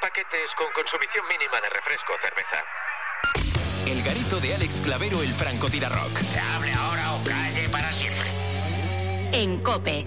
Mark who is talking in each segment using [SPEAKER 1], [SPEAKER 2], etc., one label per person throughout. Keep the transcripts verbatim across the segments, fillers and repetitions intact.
[SPEAKER 1] paquetes con consumición mínima de refresco o cerveza.
[SPEAKER 2] El garito de Alex Clavero, el francotirarrock.
[SPEAKER 3] Que hable ahora o calle para siempre.
[SPEAKER 4] En COPE.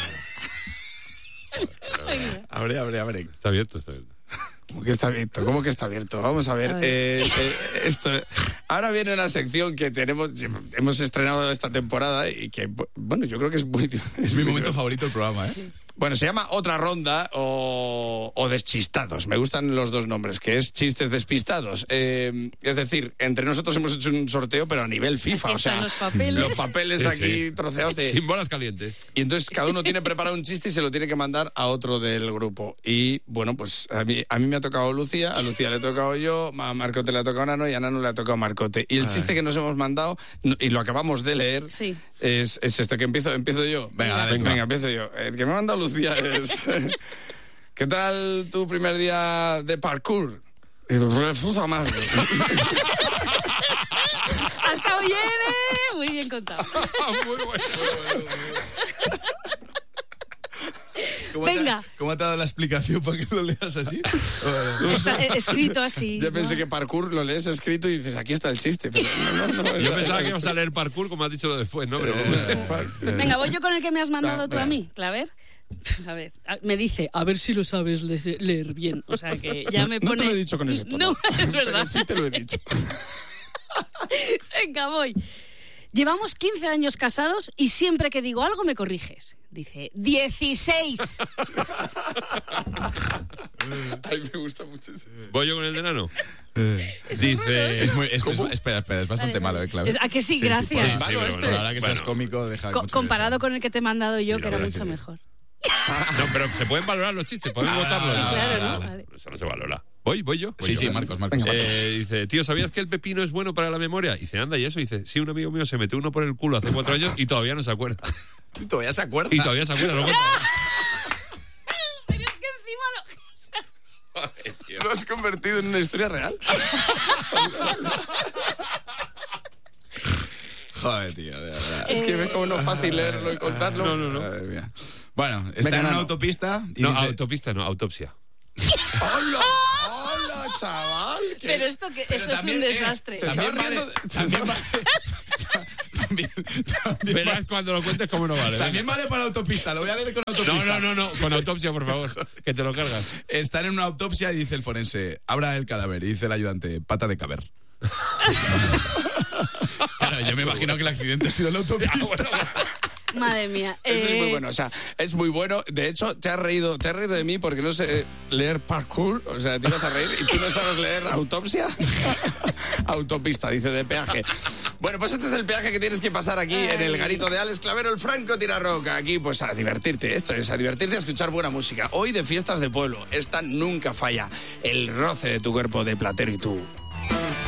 [SPEAKER 5] Abre, abre, abre.
[SPEAKER 6] Está abierto, está abierto.
[SPEAKER 5] ¿Cómo que está abierto? ¿Cómo que está abierto? Vamos a ver.
[SPEAKER 4] A ver.
[SPEAKER 5] Eh, eh, esto, ahora viene una sección que tenemos, hemos estrenado esta temporada y que, bueno, yo creo que es muy... Es,
[SPEAKER 7] Es mi
[SPEAKER 5] muy
[SPEAKER 7] momento favorito del programa, ¿eh?
[SPEAKER 5] Bueno, se llama Otra Ronda o, o Deschistados. Me gustan los dos nombres, que es Chistes Despistados. Eh, es decir, entre nosotros hemos hecho un sorteo, pero a nivel FIFA.
[SPEAKER 4] Aquí
[SPEAKER 5] O sea,
[SPEAKER 4] están los papeles.
[SPEAKER 5] los papeles
[SPEAKER 6] Sí,
[SPEAKER 5] aquí
[SPEAKER 6] sí.
[SPEAKER 5] troceados de...
[SPEAKER 6] Sin bolas calientes.
[SPEAKER 5] Y entonces cada uno tiene preparado un chiste y se lo tiene que mandar a otro del grupo. Y bueno, pues a mí, a mí me ha tocado Lucía, a Lucía le he tocado yo, a Marcote le ha tocado Nano y a Nano le ha tocado Marcote. Y el
[SPEAKER 7] Ay.
[SPEAKER 5] chiste que nos hemos mandado, no- y lo acabamos de leer,
[SPEAKER 4] Sí.
[SPEAKER 5] es, es este que empiezo, empiezo yo.
[SPEAKER 7] Venga, dale,
[SPEAKER 5] venga,
[SPEAKER 7] venga.
[SPEAKER 5] empiezo yo. El que me ha mandado Lucía es... ¿Qué tal tu primer día de parkour? Y digo, "Pues, puta madre".
[SPEAKER 4] Ha estado bien, ¿eh? Muy bien contado.
[SPEAKER 6] Muy bueno.
[SPEAKER 7] ¿Cómo
[SPEAKER 4] Venga.
[SPEAKER 7] Te, ¿Cómo te ha dado la explicación para que lo leas así?
[SPEAKER 4] Está escrito así.
[SPEAKER 5] Yo pensé
[SPEAKER 4] ¿no?
[SPEAKER 5] que parkour lo lees escrito y dices, aquí está el chiste. Pero no, no, no,
[SPEAKER 6] Yo
[SPEAKER 5] era-
[SPEAKER 6] pensaba
[SPEAKER 5] era-
[SPEAKER 6] que ibas a leer parkour, como has dicho lo después, ¿no? Pero
[SPEAKER 4] Venga, voy yo con el que me has mandado
[SPEAKER 5] Va,
[SPEAKER 4] tú a
[SPEAKER 5] va.
[SPEAKER 4] mí, Claver. A ver, a- me dice, a ver si lo sabes le- leer bien. O sea que ya me
[SPEAKER 5] No
[SPEAKER 4] pone...
[SPEAKER 5] te lo he dicho con ese tono.
[SPEAKER 4] No, es verdad.
[SPEAKER 5] Pero sí te lo he dicho.
[SPEAKER 4] Venga, voy. Llevamos quince años casados y siempre que digo algo me corriges. Dice, dieciséis.
[SPEAKER 5] Ay, me gusta mucho ese.
[SPEAKER 6] voy yo con el de Nano.
[SPEAKER 7] Es
[SPEAKER 6] Dice...
[SPEAKER 7] muy, es, es- espera, espera, es bastante
[SPEAKER 4] Vale,
[SPEAKER 7] malo,
[SPEAKER 4] vale.
[SPEAKER 7] ¿eh, Clave?
[SPEAKER 4] Es- ¿a que sí?
[SPEAKER 7] por-
[SPEAKER 4] Gracias.
[SPEAKER 6] Sí, sí,
[SPEAKER 7] malo
[SPEAKER 6] pero
[SPEAKER 7] este.
[SPEAKER 6] bueno,
[SPEAKER 7] Ahora que seas
[SPEAKER 6] bueno.
[SPEAKER 7] cómico, deja
[SPEAKER 4] Co-
[SPEAKER 7] mucho
[SPEAKER 4] comparado
[SPEAKER 7] de
[SPEAKER 4] con el que te he mandado yo,
[SPEAKER 6] Sí,
[SPEAKER 4] que
[SPEAKER 6] la
[SPEAKER 4] era
[SPEAKER 6] verdad
[SPEAKER 4] mucho
[SPEAKER 6] que sí.
[SPEAKER 4] mejor.
[SPEAKER 6] No, pero se pueden valorar los chistes, podemos
[SPEAKER 7] Ah,
[SPEAKER 6] votarlos.
[SPEAKER 7] sí,
[SPEAKER 4] claro,
[SPEAKER 6] no,
[SPEAKER 4] ¿no?
[SPEAKER 6] no,
[SPEAKER 4] Vale.
[SPEAKER 6] Eso no se valora. ¿Voy? ¿Voy yo?
[SPEAKER 7] eso.
[SPEAKER 6] Voy
[SPEAKER 7] Sí,
[SPEAKER 6] yo.
[SPEAKER 7] sí, Marcos, Marcos.
[SPEAKER 6] Eh, dice, tío, ¿sabías que el pepino es bueno para la memoria? Dice, anda, ¿y eso? Dice, sí, un amigo mío se metió uno por el culo hace cuatro años y todavía no se acuerda.
[SPEAKER 7] Y todavía se acuerda.
[SPEAKER 6] Y todavía se acuerda. Lo cuenta.
[SPEAKER 4] Pero es que encima no...
[SPEAKER 5] ¿Lo has convertido en una historia real?
[SPEAKER 7] Joder, tío, de verdad.
[SPEAKER 5] Es que ves como no es fácil leerlo y contarlo.
[SPEAKER 6] No, no, no.
[SPEAKER 7] Madre mía. Bueno, está
[SPEAKER 5] Venga,
[SPEAKER 7] en una
[SPEAKER 5] Nano.
[SPEAKER 7] autopista y
[SPEAKER 6] No,
[SPEAKER 7] dice-
[SPEAKER 6] autopista, no, autopsia.
[SPEAKER 5] ¡Hola! ¡Hola, chaval! ¿Qué-
[SPEAKER 4] Pero esto, que,
[SPEAKER 7] Pero
[SPEAKER 4] esto
[SPEAKER 7] también,
[SPEAKER 4] es un
[SPEAKER 7] eh,
[SPEAKER 4] desastre.
[SPEAKER 7] También
[SPEAKER 5] estás
[SPEAKER 7] vale,
[SPEAKER 5] riendo de-
[SPEAKER 7] también vale, también, también
[SPEAKER 6] Verás
[SPEAKER 7] vale-
[SPEAKER 6] cuando lo cuentes cómo no vale. venga.
[SPEAKER 7] también vale para autopista, lo voy a leer con
[SPEAKER 6] No,
[SPEAKER 7] autopista.
[SPEAKER 6] no, no, no, con autopsia, por favor, que te lo cargas.
[SPEAKER 7] Están en una autopsia y dice el forense, abra el cadáver, y dice el ayudante, pata de caber. Claro, yo me imagino que el accidente ha sido en la autopista.
[SPEAKER 4] Madre mía.
[SPEAKER 5] Eso es muy
[SPEAKER 4] Eh,
[SPEAKER 5] bueno, o sea, es muy bueno. De hecho, te has reído, te has reído de mí porque no sé leer parkour, o sea, te ibas a reír y tú no sabes leer autopsia. Autopista, dice, de peaje. Bueno, pues este es el peaje que tienes que pasar aquí en el garito de Alex Clavero, el Franco Tirarroca. Aquí, pues a divertirte, esto es, a divertirte, a escuchar buena música. Hoy de fiestas de pueblo, esta nunca falla. El roce de tu cuerpo de platero y tú